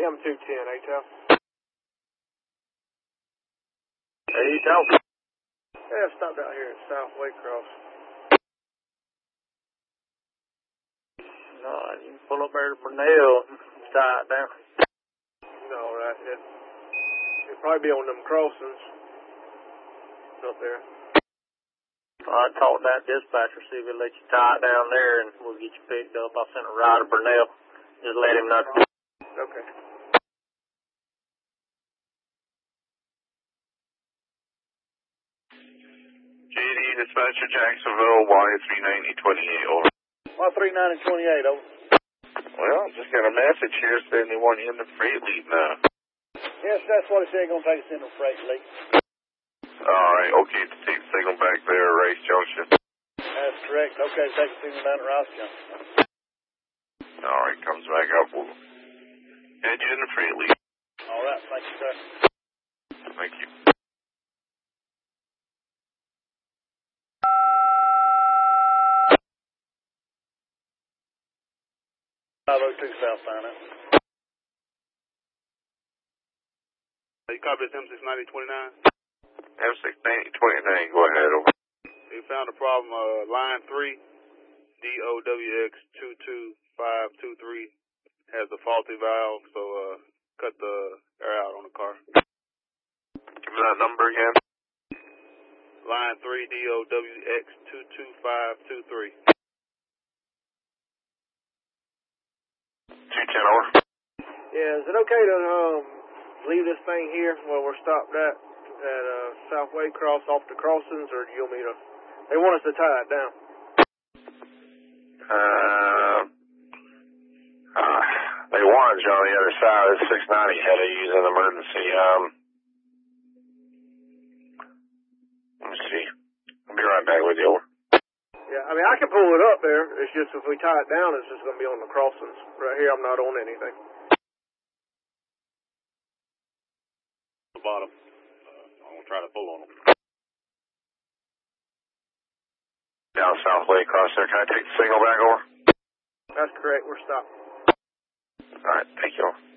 M210, ATEL. Hey, ATEL. Yeah, I stopped out here at South Waycross. No, you can pull up there to Burnell and tie it down. No, right. It'd probably be on them crossings up there. I talked to that dispatcher, see if he'll let you tie it down there, and we'll get you picked up. I'll send a ride to Burnell. Just let him know. Okay. JD, dispatcher Jacksonville, Y3928, over. Y3928, over. Well, just got a message here saying they want you in the freight lead now. Yes, that's what it said. Going to take us in the freight lead. Alright, okay, to take the signal back there, Rice Junction. That's correct. Okay, take the signal down at Rice Junction. Alright, comes back up. We'll head you in the freight lead. All right, thank you, sir. Thank you. 502 South Final. You copy this M69029? M69029, go ahead, over. You found a problem, line 3, DOWX22523 has a faulty valve, so cut the air out on the car. Give me that number again. Line 3, DOWX22523. 210, over. Yeah, is it okay to leave this thing here where we're stopped at South Waycross off the crossings, or do you want me to? They want us to tie it down. They wanted you on the other side of the 690. Had to use an emergency. Let me see. I'll be right back with you, over. Yeah, I mean, I can pull it up there. It's just if we tie it down, it's just going to be on the crossings. Right here, I'm not on anything. The bottom. I'm going to try to pull on them. Down South Waycross there. Can I take the signal back, over? That's correct. We're stopped. All right, thank you.